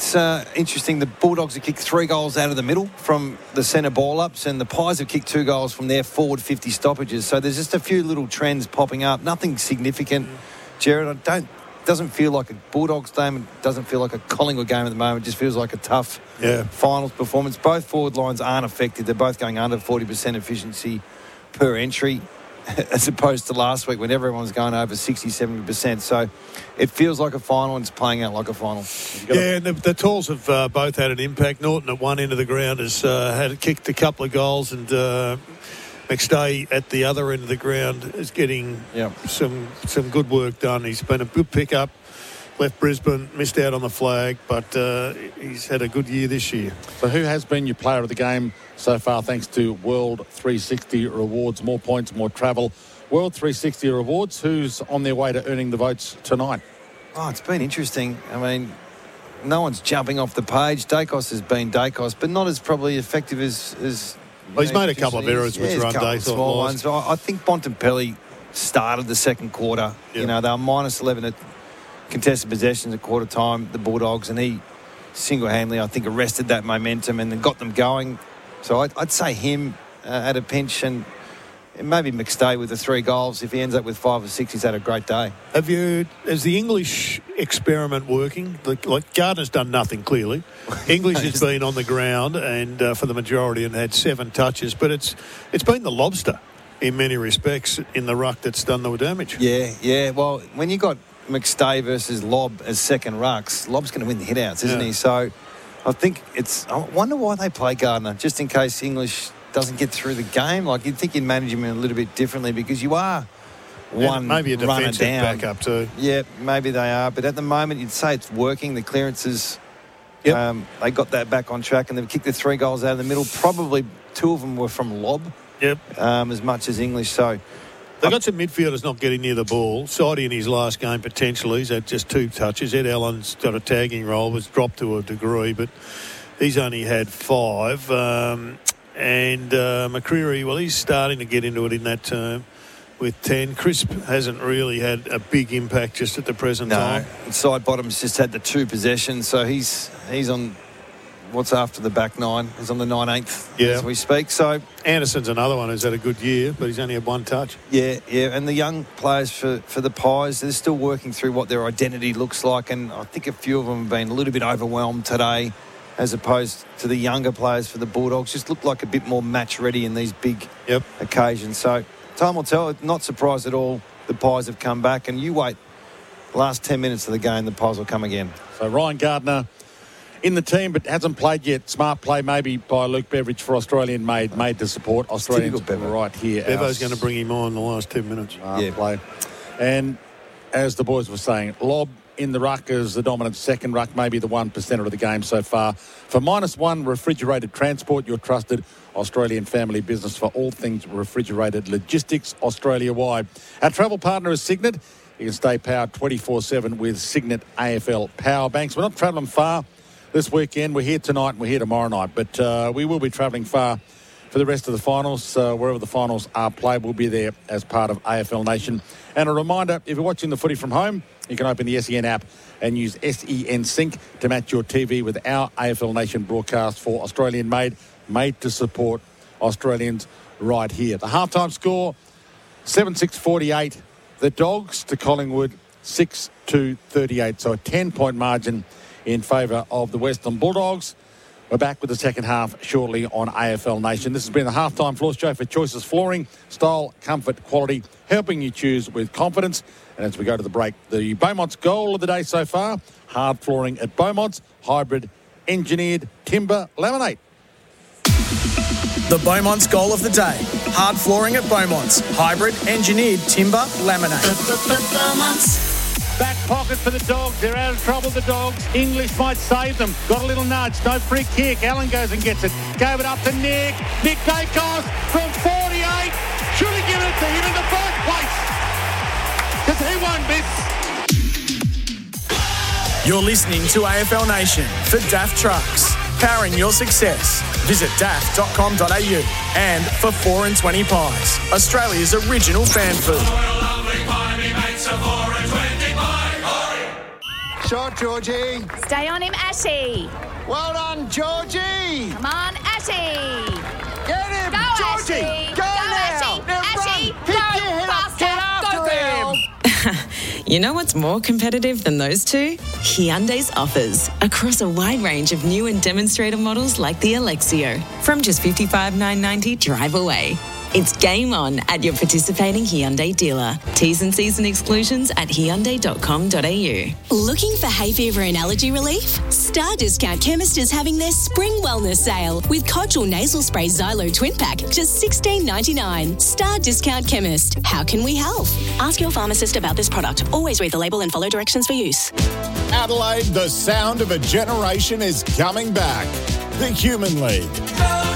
it's interesting. The Bulldogs have kicked 3 goals out of the middle from the centre ball-ups, and the Pies have kicked 2 goals from their forward 50 stoppages. So there's just a few little trends popping up. Nothing significant, Jared. Doesn't feel like a Bulldogs game. It doesn't feel like a Collingwood game at the moment. It just feels like a tough finals performance. Both forward lines aren't affected. They're both going under 40% efficiency per entry, as opposed to last week when everyone's going over 60, 70%. So it feels like a final and it's playing out like a final. Yeah, and the Talls have both had an impact. Norton at one end of the ground has kicked a couple of goals, and McStay at the other end of the ground is getting some good work done. He's been a good pickup. Left Brisbane, missed out on the flag, but he's had a good year this year. So who has been your player of the game so far, thanks to World 360 Rewards? More points, more travel. World 360 Rewards, who's on their way to earning the votes tonight? Oh, it's been interesting. I mean, no one's jumping off the page. Dacos has been Dacos, but not as probably effective as well, he's made a couple of errors which run Dacos. Small ones. I think Bontempelli started the second quarter. Yep. You know, they were minus 11 at contested possessions at quarter time, the Bulldogs, and he single-handedly, I think, arrested that momentum and then got them going. So I'd say him at a pinch, and maybe McStay with the 3 goals. If he ends up with 5 or 6, he's had a great day. Is the English experiment working? Like Gardner's done nothing, clearly. English has been on the ground and for the majority and had 7 touches, but it's been the lobster in many respects in the ruck that's done the damage. Yeah. Well, when you got McStay versus Lobb as second rucks, Lobb's going to win the hitouts, isn't he? So I think I wonder why they play Gardner, just in case English doesn't get through the game. Like, you'd think you'd manage him a little bit differently because you are one maybe a defensive backup too. Yeah, maybe they are. But at the moment, you'd say it's working. The clearances, they got that back on track, and they've kicked the 3 goals out of the middle. Probably 2 of them were from Lobb, as much as English. So they've got some midfielders not getting near the ball. Sidey in his last game potentially, he's had just 2 touches. Ed Allen's got a tagging role, was dropped to a degree, but he's only had 5. And McCreery, well, he's starting to get into it in that term with 10. Crisp hasn't really had a big impact just at the present time. No, side bottom's just had the 2 possessions, so he's on what's after the back 9. He's on the 19th as we speak. So Anderson's another one who's had a good year, but he's only had 1 touch. Yeah, and the young players for the Pies, they're still working through what their identity looks like, and I think a few of them have been a little bit overwhelmed today, as opposed to the younger players for the Bulldogs. Just look like a bit more match ready in these big occasions. So time will tell. Not surprised at all the Pies have come back, and you wait last 10 minutes of the game, the Pies will come again. So Ryan Gardner in the team but hasn't played yet. Smart play maybe by Luke Beveridge for Australian made to support Australians right here. Bevo's going to bring him on in the last 10 minutes. Play. And as the boys were saying, Lobb in the ruck as the dominant second ruck, maybe the 1% of the game so far. For -1 refrigerated transport, your trusted Australian family business for all things refrigerated logistics Australia-wide. Our travel partner is Signet. You can stay powered 24/7 with Signet AFL power banks. We're not travelling far this weekend. We're here tonight and we're here tomorrow night, but we will be travelling far for the rest of the finals. Wherever the finals are played, we'll be there as part of AFL Nation. And a reminder, if you're watching the footy from home, you can open the SEN app and use SEN Sync to match your TV with our AFL Nation broadcast for Australian made to support Australians right here. The halftime score, 7-6-48. The Dogs to Collingwood, 6-2-38. So a 10-point margin in favour of the Western Bulldogs. We're back with the second half shortly on AFL Nation. This has been the Halftime Floor Show for Choices Flooring. Style, comfort, quality, helping you choose with confidence. And as we go to the break, the Beaumont's goal of the day so far, hard flooring at Beaumont's, hybrid engineered timber laminate. The Beaumont's goal of the day, hard flooring at Beaumont's, hybrid engineered timber laminate. Back pocket for the Dogs. They're out of trouble, the Dogs. English might save them. Got a little nudge. No free kick. Allen goes and gets it. Gave it up to Nick. Nick Dacos from 48. Should have given it to him in the first place, because he won't miss. You're listening to AFL Nation for DAF Trucks. Powering your success. Visit daff.com.au. And for 4 and 20 Pies, Australia's original fan food. shot, Georgie. Stay on him, Ashy. Well done, Georgie. Come on, Ashy. Get him, Go, Georgie. Ashy. Go now. Ashy. Now Ashy. run. Go, Pick your head up. faster. Get after Go, him. girl. You know what's more competitive than those two? Hyundai's offers across a wide range of new and demonstrator models like the Alexio from just $55,990 drive away. It's game on at your participating Hyundai dealer. T's and C's and exclusions at Hyundai.com.au. Looking for hay fever and allergy relief? Star Discount Chemist is having their spring wellness sale with Codgel Nasal Spray Xylo Twin Pack, just $16.99. Star Discount Chemist. How can we help? Ask your pharmacist about this product. Always read the label and follow directions for use. Adelaide, the sound of a generation is coming back. The Human League.